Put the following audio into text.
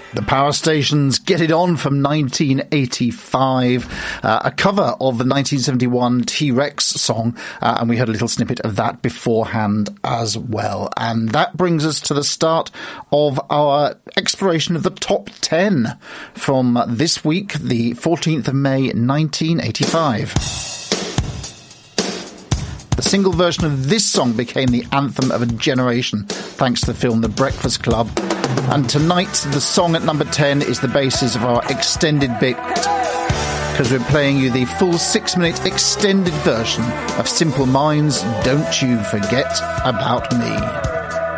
The Power Stations, Get It On from 1985, a cover of the 1971 T-Rex song, and we heard a little snippet of that beforehand as well. And that brings us to the start of our exploration of the top 10 from this week, the 14th of May, 1985. The single version of this song became the anthem of a generation, thanks to the film The Breakfast Club. And tonight, the song at number 10 is the basis of our extended bit, because we're playing you the full 6-minute extended version of Simple Minds' Don't You Forget About Me.